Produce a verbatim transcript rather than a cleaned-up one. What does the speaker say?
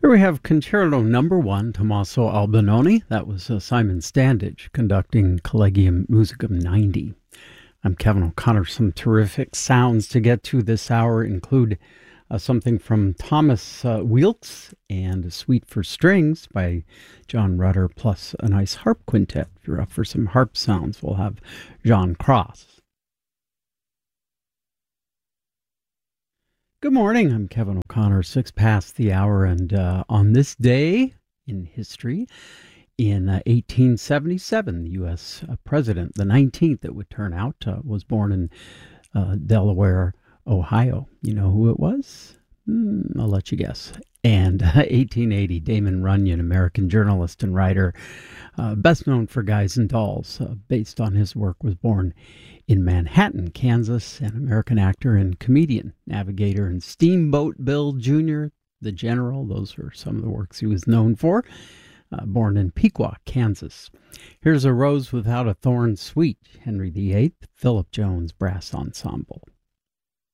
Here we have Concerto Number One, Tommaso Albinoni. That was uh, Simon Standage conducting Collegium Musicum ninety. I'm Kevin O'Connor. Some terrific sounds to get to this hour include uh, something from Thomas uh, Weelkes and a Suite for Strings by John Rutter, plus a nice harp quintet. If you're up for some harp sounds, we'll have John Cross. Good morning. I'm Kevin O'Connor, six past the hour, and uh, on this day in history, in uh, eighteen seventy-seven, the U S uh, president, the nineteenth that would turn out, uh, was born in uh, Delaware, Ohio. You know who it was? Mm, I'll let you guess. And uh, eighteen eighty, Damon Runyon, American journalist and writer, uh, best known for Guys and Dolls, uh, based on his work, was born in Manhattan, Kansas, an American actor and comedian, navigator, and Steamboat Bill Junior, the General. Those are some of the works he was known for. Uh, born in Pequot, Kansas. Here's A Rose Without a Thorn Suite, Henry the Eighth, Philip Jones Brass Ensemble.